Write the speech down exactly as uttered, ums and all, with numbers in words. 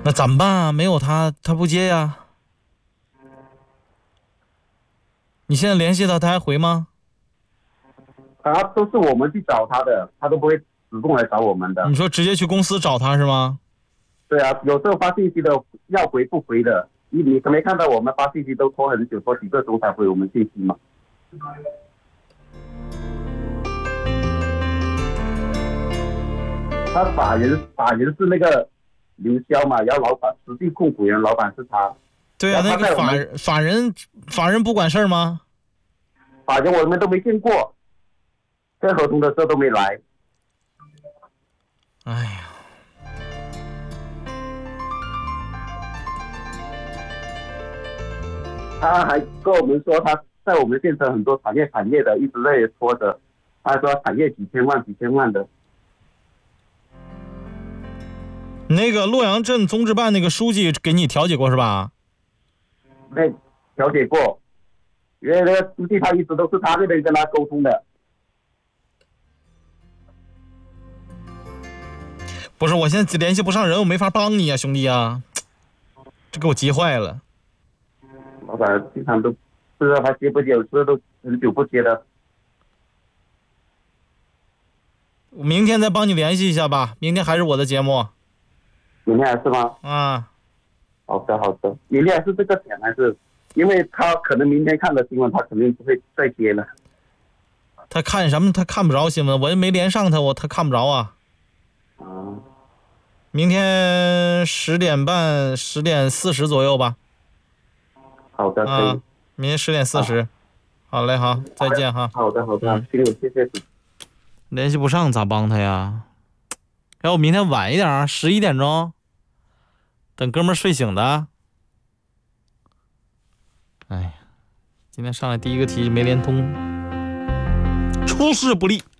那怎么办啊？没有他，他不接呀。你现在联系他，他还回吗？ 他都是我们去找他的，他都不会主动来找我们的。 你说直接去公司找他是吗？ 对啊，有时候发信息的要回不回的，你你没看到我们发信息都拖很久，拖几个钟才回我们信息吗？他法人法人是那个刘潇嘛，然后老板实际控股人老板是他。 对啊，那个法人法人法人不管事儿吗？ 法人我们都没见过，签合同的时候都没来。 哎呀， 他还跟我们说他在我们县城很多产业产业的一直在拖着，他说产业几千万几千万的。 那个洛阳镇综治办那个书记给你调解过是吧？ 那调解过，因为那个书记他一直都是他那边跟他沟通的。 不是，我现在联系不上人，我没法帮你啊，兄弟啊，这给我急坏了。 老板经常都不知道他接不接，有时候都很久不接的。 我明天再帮你联系一下吧，明天还是我的节目。 明天还是吗？ 啊， 好的好的，明天还是这个点还是？因为他可能明天看了新闻，他肯定不会再接了。 他看什么？他看不着新闻，我也没连上他，我他看不着啊。 啊， 明天十点半、十点四十左右吧。 好的，可以。 啊，明天十点四十。好嘞，好，再见哈。 好的好的，行，谢谢。 联系不上咋帮他呀？要不明天晚一点啊，十一点钟，等哥们儿睡醒的。哎呀，今天上来第一个题没连通，出师不利。